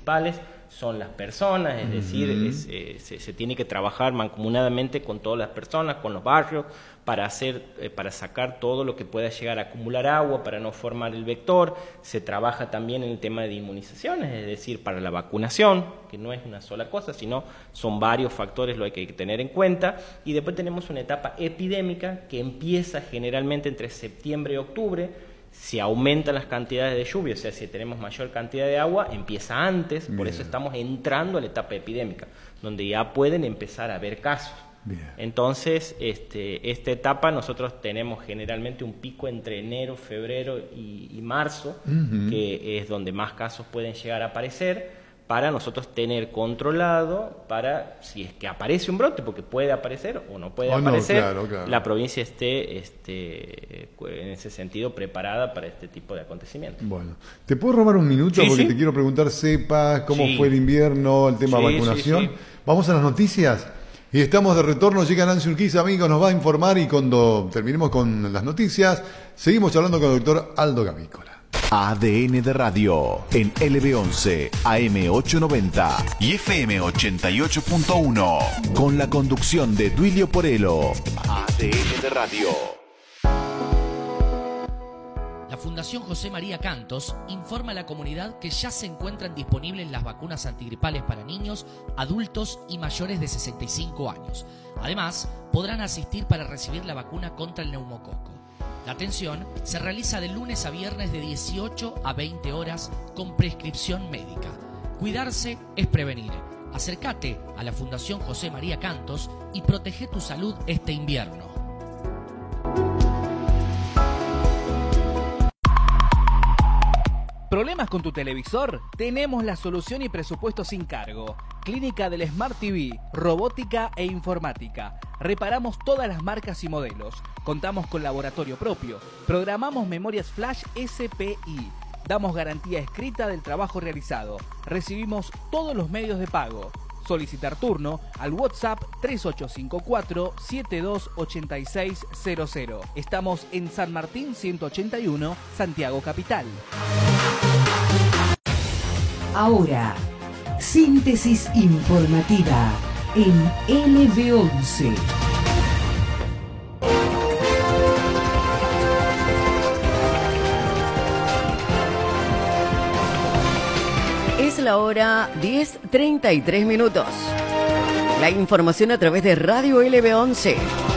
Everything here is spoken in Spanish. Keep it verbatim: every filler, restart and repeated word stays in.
principales son las personas, es uh-huh. decir, es, eh, se, se tiene que trabajar mancomunadamente con todas las personas, con los barrios, para hacer, eh, para sacar todo lo que pueda llegar a acumular agua, para no formar el vector. Se trabaja también en el tema de inmunizaciones, es decir, para la vacunación, que no es una sola cosa, sino son varios factores lo que hay que tener en cuenta. Y después tenemos una etapa epidémica que empieza generalmente entre septiembre y octubre. Si aumentan las cantidades de lluvia, o sea, si tenemos mayor cantidad de agua, empieza antes, por Bien. Eso estamos entrando a la etapa epidémica, donde ya pueden empezar a haber casos. Bien. Entonces, este, esta etapa nosotros tenemos generalmente un pico entre enero, febrero y, y marzo, uh-huh. que es donde más casos pueden llegar a aparecer, para nosotros tener controlado, para si es que aparece un brote, porque puede aparecer o no puede oh, aparecer, no, claro, claro. la provincia esté este, en ese sentido preparada para este tipo de acontecimientos. Bueno, ¿te puedo robar un minuto? Sí, porque sí. te quiero preguntar, sepas cómo sí. fue el invierno, el tema sí, de vacunación. Sí, sí. Vamos a las noticias. Y estamos de retorno, llega Nancy Urquiza, amigos, nos va a informar, y cuando terminemos con las noticias, seguimos hablando con el doctor Aldo Gavícola. A D N de Radio, en L B once, A M ochocientos noventa y F M ochenta y ocho punto uno, con la conducción de Duilio Porello. A D N de Radio. La Fundación José María Cantos informa a la comunidad que ya se encuentran disponibles las vacunas antigripales para niños, adultos y mayores de sesenta y cinco años. Además, podrán asistir para recibir la vacuna contra el neumococo. La atención se realiza de lunes a viernes de dieciocho a veinte horas con prescripción médica. Cuidarse es prevenir. Acércate a la Fundación José María Cantos y protege tu salud este invierno. ¿Problemas con tu televisor? Tenemos la solución y presupuesto sin cargo. Clínica del Smart T V, robótica e informática. Reparamos todas las marcas y modelos. Contamos con laboratorio propio. Programamos memorias flash S P I. Damos garantía escrita del trabajo realizado. Recibimos todos los medios de pago. Solicitar turno al WhatsApp tres ocho cinco cuatro, siete dos ocho seis cero cero. Estamos en San Martín ciento ochenta y uno, Santiago Capital. Ahora, síntesis informativa en L B once. Es la hora diez treinta y tres minutos. La información a través de Radio L B once.